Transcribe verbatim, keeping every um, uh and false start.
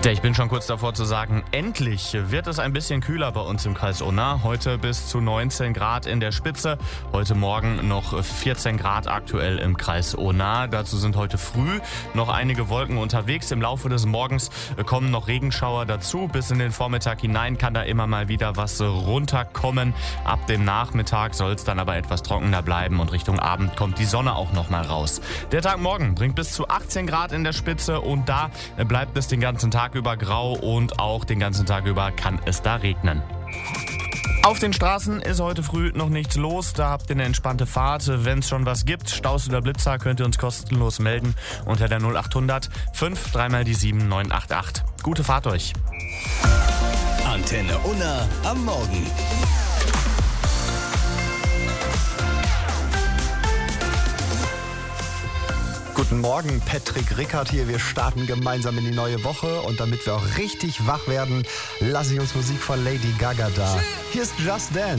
Ja, ich bin schon kurz davor zu sagen, endlich wird es ein bisschen kühler bei uns im Kreis Unna. Heute bis zu neunzehn Grad in der Spitze. Heute Morgen noch vierzehn Grad aktuell im Kreis Unna. Dazu sind heute früh noch einige Wolken unterwegs. Im Laufe des Morgens kommen noch Regenschauer dazu. Bis in den Vormittag hinein kann da immer mal wieder was runterkommen. Ab dem Nachmittag soll es dann aber etwas trockener bleiben und Richtung Abend kommt die Sonne auch noch mal raus. Der Tag morgen bringt bis zu achtzehn Grad in der Spitze und da bleibt es den ganzen Tag über grau und auch den ganzen Tag über kann es da regnen. Auf den Straßen ist heute früh noch nichts los, da habt ihr eine entspannte Fahrt. Wenn es schon was gibt, Staus oder Blitzer, könnt ihr uns kostenlos melden unter der null achthundert fünf dreimal die sieben neun acht acht. Gute Fahrt euch. Antenne Unna am Morgen. Guten Morgen, Patrick Rickard hier. Wir starten gemeinsam in die neue Woche und damit wir auch richtig wach werden, lasse ich uns Musik von Lady Gaga da. Hier ist Just Dance.